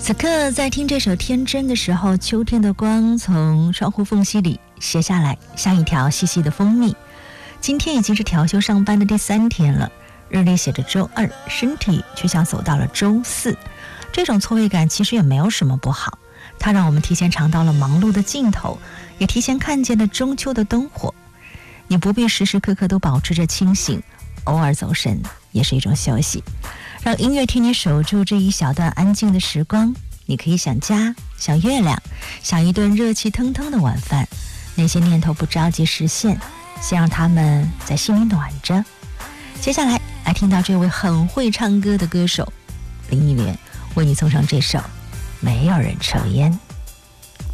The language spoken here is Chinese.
此刻在听这首《天真》的时候，秋天的光从窗户缝隙里斜下来，像一条细细的蜂蜜。今天已经是调休上班的第3天了，日历写着周2，身体却像走到了周4。这种错位感其实也没有什么不好，它让我们提前尝到了忙碌的尽头，也提前看见了中秋的灯火。你不必时时刻刻都保持着清醒，偶尔走神也是一种休息。让音乐替你守住这一小段安静的时光，你可以想家，想月亮，想一顿热气腾腾的晚饭。那些念头不着急实现，先让他们在心里暖着。接下来来听到这位很会唱歌的歌手林忆莲为你送上这首《没有人抽烟》。